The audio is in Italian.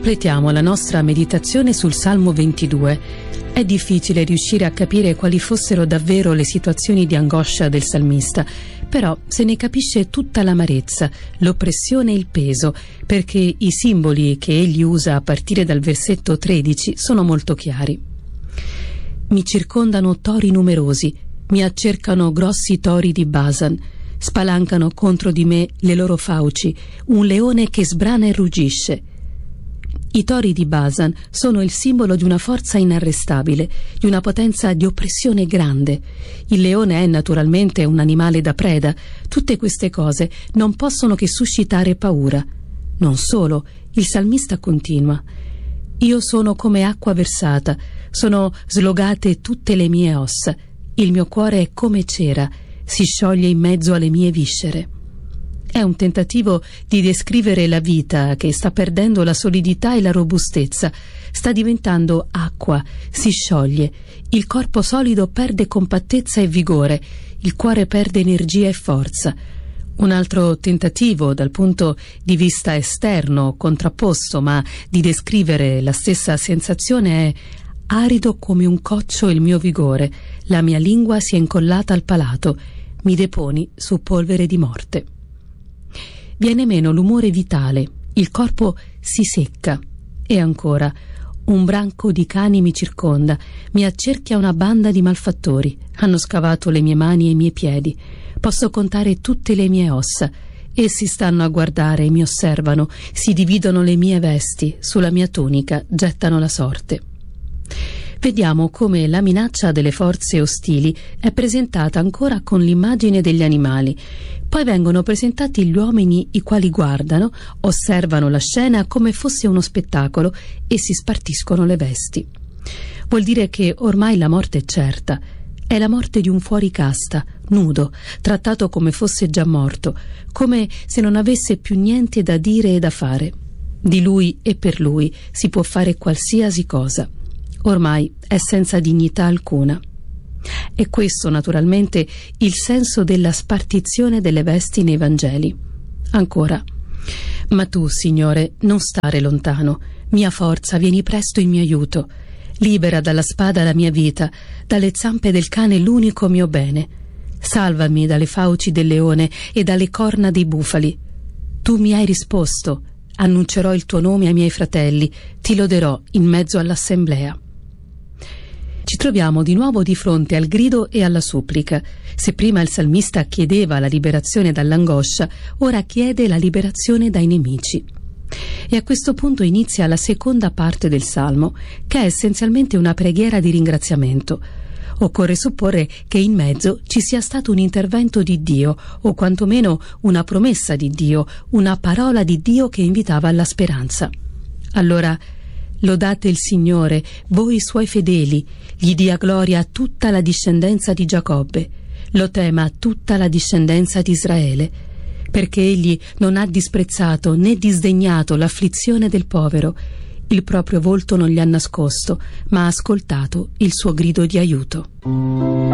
Completiamo la nostra meditazione sul Salmo 22. È difficile riuscire a capire quali fossero davvero le situazioni di angoscia del salmista, però se ne capisce tutta l'amarezza, l'oppressione e il peso, perché i simboli che egli usa a partire dal versetto 13 sono molto chiari. Mi circondano tori numerosi, mi accercano grossi tori di Basan, spalancano contro di me le loro fauci, un leone che sbrana e ruggisce. I tori di Basan sono il simbolo di una forza inarrestabile, di una potenza di oppressione grande. Il leone è naturalmente un animale da preda. Tutte queste cose non possono che suscitare paura. Non solo, il salmista continua: io sono come acqua versata, sono slogate tutte le mie ossa, il mio cuore è come cera, si scioglie in mezzo alle mie viscere. È un tentativo di descrivere la vita che sta perdendo la solidità e la robustezza, sta diventando acqua, si scioglie, il corpo solido perde compattezza e vigore, il cuore perde energia e forza. Un altro tentativo dal punto di vista esterno, contrapposto, ma di descrivere la stessa sensazione è: arido come un coccio il mio vigore, la mia lingua si è incollata al palato, mi deponi su polvere di morte. Viene meno l'umore vitale, il corpo si secca. E ancora, un branco di cani mi circonda, mi accerchia una banda di malfattori, hanno scavato le mie mani e i miei piedi, posso contare tutte le mie ossa, essi stanno a guardare e mi osservano, si dividono le mie vesti, sulla mia tunica gettano la sorte. Vediamo come la minaccia delle forze ostili è presentata ancora con l'immagine degli animali. Poi vengono presentati gli uomini, i quali guardano, osservano la scena come fosse uno spettacolo e si spartiscono le vesti. Vuol dire che ormai la morte è certa. È la morte di un fuoricasta, nudo, trattato come fosse già morto, come se non avesse più niente da dire e da fare. Di lui e per lui si può fare qualsiasi cosa. Ormai è senza dignità alcuna. E questo naturalmente il senso della spartizione delle vesti nei Vangeli. Ancora: ma tu, Signore, non stare lontano, mia forza, vieni presto in mio aiuto, libera dalla spada la mia vita, dalle zampe del cane l'unico mio bene, salvami dalle fauci del leone e dalle corna dei bufali. Tu mi hai risposto, annuncerò il tuo nome ai miei fratelli, ti loderò in mezzo all'assemblea. Ci troviamo di nuovo di fronte al grido e alla supplica. Se prima il salmista chiedeva la liberazione dall'angoscia, ora chiede la liberazione dai nemici. E a questo punto inizia la seconda parte del Salmo, che è essenzialmente una preghiera di ringraziamento. Occorre supporre che in mezzo ci sia stato un intervento di Dio, o quantomeno una promessa di Dio, una parola di Dio che invitava alla speranza. Allora: lodate il Signore, voi suoi fedeli, gli dia gloria a tutta la discendenza di Giacobbe, lo tema tutta la discendenza di Israele, perché egli non ha disprezzato né disdegnato l'afflizione del povero, il proprio volto non gli ha nascosto, ma ha ascoltato il suo grido di aiuto.